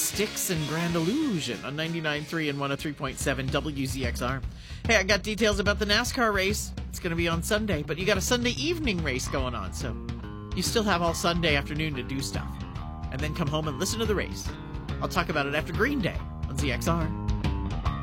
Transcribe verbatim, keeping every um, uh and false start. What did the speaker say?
Styx and Grand Illusion on ninety-nine point three and one oh three point seven W Z X R. Hey, I got details about the NASCAR race. It's going to be on Sunday, but you got a Sunday evening race going on, so you still have all Sunday afternoon to do stuff. And then come home and listen to the race. I'll talk about it after Green Day on Z X R.